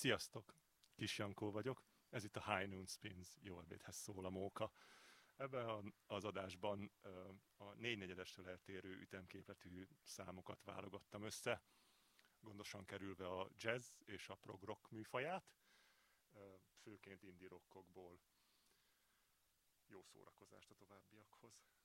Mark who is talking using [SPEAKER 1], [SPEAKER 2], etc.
[SPEAKER 1] Sziasztok! Kis Jankó vagyok, ez itt a High Noon Spins, jó ebédhez szól a móka. Ebben az adásban a 4/4-estől eltérő ütemképletű számokat válogattam össze, gondosan kerülve a jazz és a prog rock műfaját, főként indie rockokból. Jó szórakozást a továbbiakhoz!